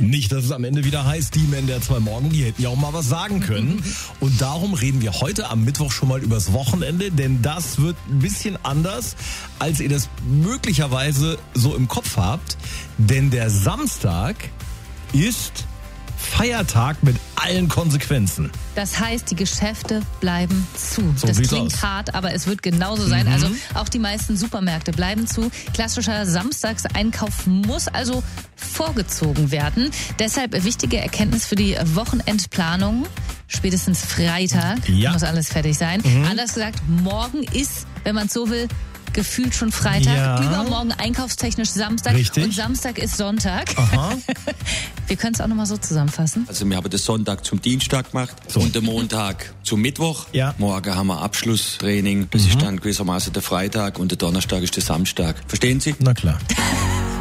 Nicht, dass es am Ende wieder heißt, die Männer der 2 Morgen, die hätten ja auch mal was sagen können. Und darum reden wir heute am Mittwoch schon mal übers Wochenende, denn das wird ein bisschen anders, als ihr das möglicherweise so im Kopf habt. Denn der Samstag ist Feiertag mit allen Konsequenzen. Das heißt, die Geschäfte bleiben zu. So das sieht's klingt aus. hart, aber es wird genauso sein. Also auch die meisten Supermärkte bleiben zu. Klassischer Samstagseinkauf muss also vorgezogen werden. Deshalb wichtige Erkenntnis für die Wochenendplanung. Spätestens Freitag muss alles fertig sein. Anders gesagt, morgen ist, wenn man es so will, gefühlt schon Freitag, Ja. übermorgen einkaufstechnisch Samstag Richtig. und Samstag ist Sonntag. Aha. Wir können es auch nochmal so zusammenfassen. Also wir haben den Sonntag zum Dienstag gemacht und den Montag zum Mittwoch. Ja. Morgen haben wir Abschlusstraining. Das ist dann gewissermaßen der Freitag und der Donnerstag ist der Samstag. Verstehen Sie? Na klar.